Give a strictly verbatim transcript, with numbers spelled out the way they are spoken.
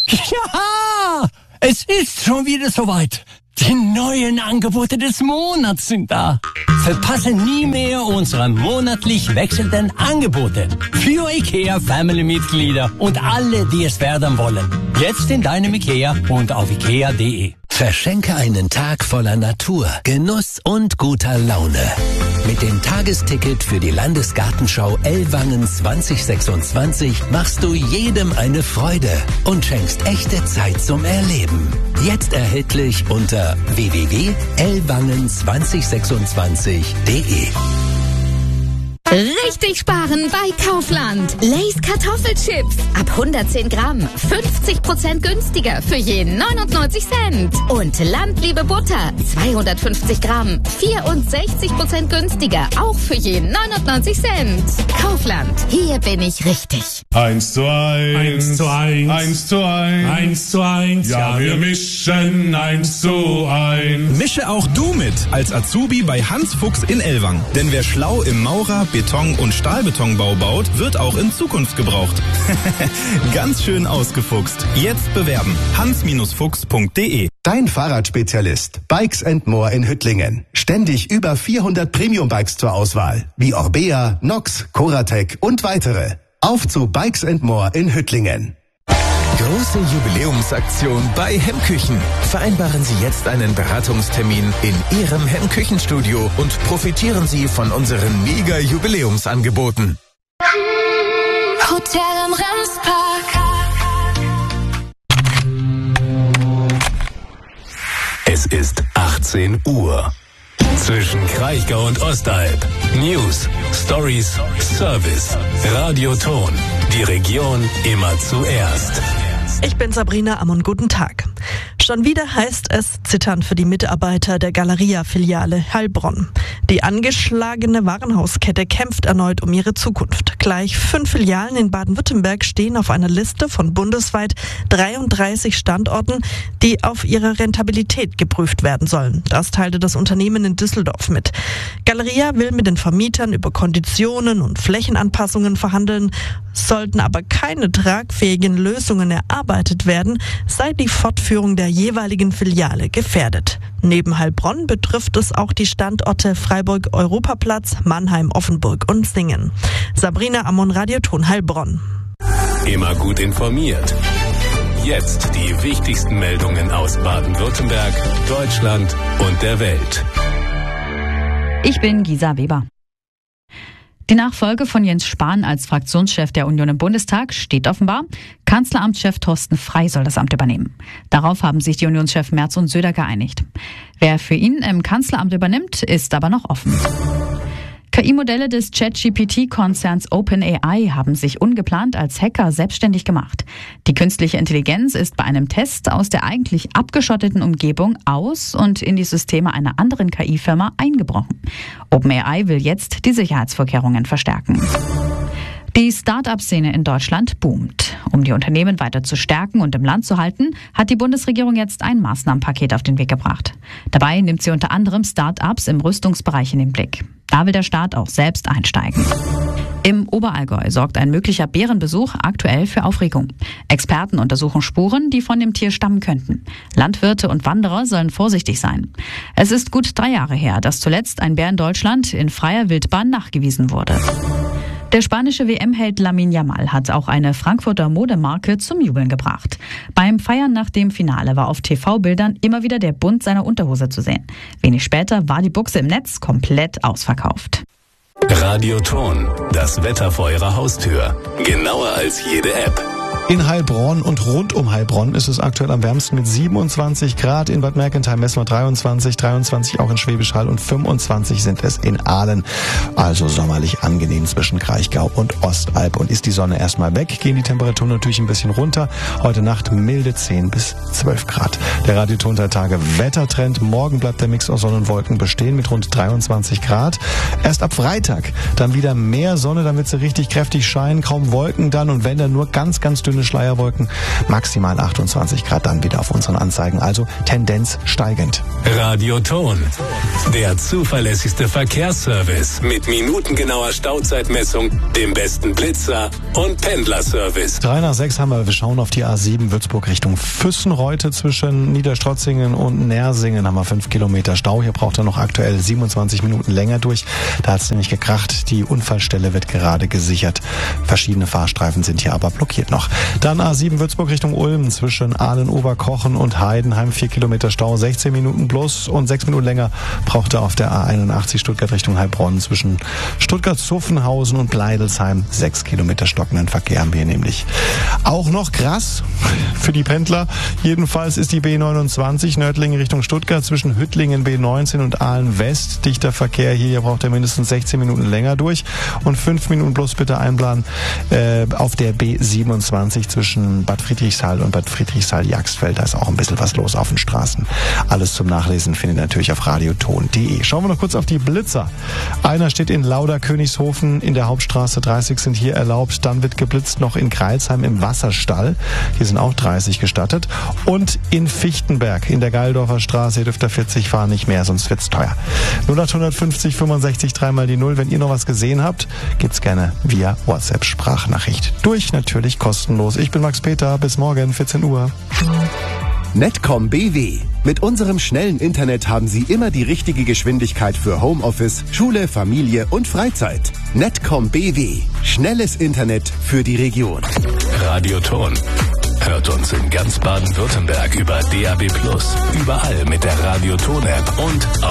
Ja, es ist schon wieder soweit. Die neuen Angebote des Monats sind da. Verpasse nie mehr unsere monatlich wechselnden Angebote. Für IKEA Family-Mitglieder und alle, die es werden wollen. Jetzt in deinem IKEA und auf ikea punkt de. Verschenke einen Tag voller Natur, Genuss und guter Laune. Mit dem Tagesticket für die Landesgartenschau Ellwangen zwanzig sechsundzwanzig machst du jedem eine Freude und schenkst echte Zeit zum Erleben. Jetzt erhältlich unter w w w punkt ellwangen zwanzig sechsundzwanzig punkt de. Richtig sparen bei Kaufland. Lay's Kartoffelchips. Ab hundertzehn Gramm. fünfzig Prozent günstiger für je neunundneunzig Cent. Und Landliebe Butter. zweihundertfünfzig Gramm. vierundsechzig Prozent günstiger. Auch für je neunundneunzig Cent. Kaufland. Hier bin ich richtig. Eins zu eins. Eins zu eins. Eins zu eins. Eins zu eins. Ja, wir mischen eins zu eins. Mische auch du mit als Azubi bei Hans Fuchs in Ellwangen. Denn wer schlau im Maurer, Beton- und Stahlbetonbau baut, wird auch in Zukunft gebraucht. Ganz schön ausgefuchst. Jetzt bewerben. hans Fuchs punkt de. Dein Fahrradspezialist. Bikes and More in Hüttlingen. Ständig über vierhundert Premium-Bikes zur Auswahl. Wie Orbea, Nox, Coratec und weitere. Auf zu Bikes and More in Hüttlingen. Große Jubiläumsaktion bei Hemmküchen. Vereinbaren Sie jetzt einen Beratungstermin in Ihrem Hemmküchenstudio und profitieren Sie von unseren Mega-Jubiläumsangeboten. Hotel im Remspark. Es ist achtzehn Uhr. Zwischen Kraichgau und Ostalb. News, Stories, Service, Radioton. Die Region immer zuerst. Ich bin Sabrina Ammon, guten Tag. Schon wieder heißt es zittern für die Mitarbeiter der Galeria-Filiale Heilbronn. Die angeschlagene Warenhauskette kämpft erneut um ihre Zukunft. Gleich fünf Filialen in Baden-Württemberg stehen auf einer Liste von bundesweit dreiunddreißig Standorten, die auf ihre Rentabilität geprüft werden sollen. Das teilte das Unternehmen in Düsseldorf mit. Galeria will mit den Vermietern über Konditionen und Flächenanpassungen verhandeln. Sollten aber keine tragfähigen Lösungen erarbeitet werden, sei die Fortführung der jeweiligen Filiale gefährdet. Neben Heilbronn betrifft es auch die Standorte Freiburg-Europaplatz, Mannheim-Offenburg und Singen. Sabrina Ammon, Radioton Heilbronn. Immer gut informiert. Jetzt die wichtigsten Meldungen aus Baden-Württemberg, Deutschland und der Welt. Ich bin Gisa Weber. Die Nachfolge von Jens Spahn als Fraktionschef der Union im Bundestag steht offenbar. Kanzleramtschef Thorsten Frey soll das Amt übernehmen. Darauf haben sich die Unionschefs Merz und Söder geeinigt. Wer für ihn im Kanzleramt übernimmt, ist aber noch offen. K I-Modelle des ChatGPT-Konzerns OpenAI haben sich ungeplant als Hacker selbstständig gemacht. Die künstliche Intelligenz ist bei einem Test aus der eigentlich abgeschotteten Umgebung aus und in die Systeme einer anderen K I-Firma eingebrochen. OpenAI will jetzt die Sicherheitsvorkehrungen verstärken. Die Start-up-Szene in Deutschland boomt. Um die Unternehmen weiter zu stärken und im Land zu halten, hat die Bundesregierung jetzt ein Maßnahmenpaket auf den Weg gebracht. Dabei nimmt sie unter anderem Start-ups im Rüstungsbereich in den Blick. Da will der Staat auch selbst einsteigen. Im Oberallgäu sorgt ein möglicher Bärenbesuch aktuell für Aufregung. Experten untersuchen Spuren, die von dem Tier stammen könnten. Landwirte und Wanderer sollen vorsichtig sein. Es ist gut drei Jahre her, dass zuletzt ein Bär in Deutschland in freier Wildbahn nachgewiesen wurde. Der spanische W M-Held Lamine Yamal hat auch eine Frankfurter Modemarke zum Jubeln gebracht. Beim Feiern nach dem Finale war auf T V-Bildern immer wieder der Bund seiner Unterhose zu sehen. Wenig später war die Buchse im Netz komplett ausverkauft. Radioton, das Wetter vor Ihrer Haustür. Genauer als jede App. In Heilbronn und rund um Heilbronn ist es aktuell am wärmsten mit siebenundzwanzig Grad. In Bad Mergentheim messen wir dreiundzwanzig, dreiundzwanzig auch in Schwäbisch Hall und fünfundzwanzig sind es in Aalen. Also sommerlich angenehm zwischen Kraichgau und Ostalb. Und ist die Sonne erstmal weg, gehen die Temperaturen natürlich ein bisschen runter. Heute Nacht milde zehn bis zwölf Grad. Der Radioton der Tage Wettertrend. Morgen bleibt der Mix aus Sonne und Wolken bestehen mit rund dreiundzwanzig Grad. Erst ab Freitag dann wieder mehr Sonne, damit sie richtig kräftig scheinen. Kaum Wolken dann und wenn dann nur ganz, ganz dünn verbleibende Schleierwolken, maximal achtundzwanzig Grad dann wieder auf unseren Anzeigen, also Tendenz steigend. Radioton, der zuverlässigste Verkehrsservice mit minutengenauer Stauzeitmessung, dem besten Blitzer und Pendlerservice. Drei nach sechs haben wir, wir schauen auf die A sieben Würzburg Richtung Füssenreute zwischen Niederstrotzingen und Nersingen haben wir fünf Kilometer Stau. Hier braucht er noch aktuell siebenundzwanzig Minuten länger durch. Da hat es nämlich gekracht. Die Unfallstelle wird gerade gesichert. Verschiedene Fahrstreifen sind hier aber blockiert noch. Dann A sieben Würzburg Richtung Ulm zwischen Ahlen-Oberkochen und Heidenheim. Vier Kilometer Stau, sechzehn Minuten plus und sechs Minuten länger braucht er auf der A einundachtzig Stuttgart Richtung Heilbronn zwischen Stuttgart-Zuffenhausen und Bleidelsheim. Sechs Kilometer stockenden Verkehr haben wir nämlich. Auch noch krass für die Pendler. Jedenfalls ist die B neunundzwanzig Nördlingen Richtung Stuttgart zwischen Hüttlingen B neunzehn und Aalen West. Dichter Verkehr hier. Hier braucht er mindestens sechzehn Minuten länger durch. Und fünf Minuten plus bitte einplanen äh, auf der B siebenundzwanzig zwischen Bad Friedrichshall und Bad Friedrichshall-Jagsfeld. Da ist auch ein bisschen was los auf den Straßen. Alles zum Nachlesen findet ihr natürlich auf radioton punkt de. Schauen wir noch kurz auf die Blitzer. Einer steht in Lauda-Königshofen in der Hauptstraße. dreißig sind hier erlaubt. Dann wird geblitzt noch in Greilsheim im Wasserstall. Hier sind auch dreißig gestattet. Und in Fichtenberg in der Geildorfer Straße. Hier dürft ihr vierzig fahren, nicht mehr, sonst wird's teuer. null acht fünfzig fünfundsechzig dreimal die null. Wenn ihr noch was gesehen habt, geht's gerne via WhatsApp-Sprachnachricht. Durch, natürlich kostenlos. Ich bin Max Peter. Bis morgen, vierzehn Uhr. Netcom B W. Mit unserem schnellen Internet haben Sie immer die richtige Geschwindigkeit für Homeoffice, Schule, Familie und Freizeit. Netcom B W. Schnelles Internet für die Region. Radioton. Hört uns in ganz Baden-Württemberg über D A B plus, überall mit der Radioton-App und